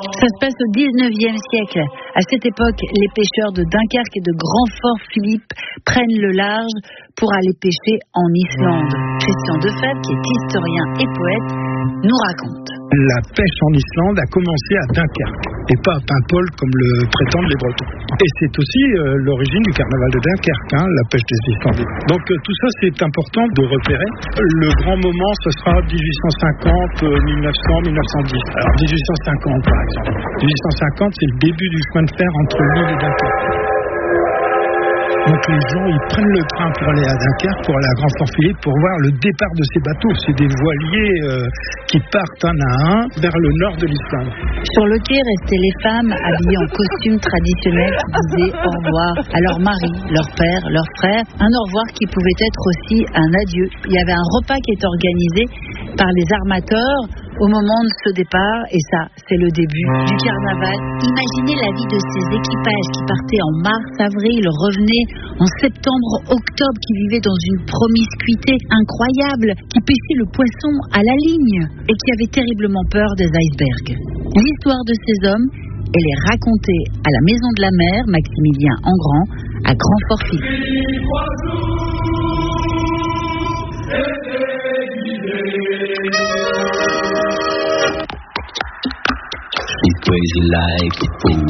Ça se passe au 19e siècle. À cette époque, les pêcheurs de Dunkerque et de Grand-Fort-Philippe prennent le large pour aller pêcher en Islande. Christian Defebvre, qui est historien et poète, nous raconte. La pêche en Islande a commencé à Dunkerque et pas à Paimpol comme le prétendent les Bretons. Et c'est aussi l'origine du carnaval de Dunkerque, la pêche des Islandais. Donc tout ça c'est important de repérer. Le grand moment ce sera 1850, 1900, 1910. Alors 1850 par exemple. 1850 c'est le début du chemin de fer entre Lille et Dunkerque. Donc les gens, ils prennent le train pour aller à Dunkerque, pour aller à Grand-Fort-Philippe, pour voir le départ de ces bateaux. C'est des voiliers qui partent un à un vers le nord de l'Islande. Sur le quai restaient les femmes habillées en costumes traditionnels qui disaient au revoir à leur mari, leur père, leur frère. Un au revoir qui pouvait être aussi un adieu. Il y avait un repas qui était organisé par les armateurs au moment de ce départ, et ça, c'est le début du carnaval. Imaginez la vie de ces équipages qui partaient en mars, avril, revenaient en septembre, octobre, qui vivaient dans une promiscuité incroyable, qui pêchaient le poisson à la ligne et qui avaient terriblement peur des icebergs. L'histoire de ces hommes, elle est racontée à la Maison de la Mer, Maximilien Engrand, à Grand-Fort-Philippe. Crazy like a fool.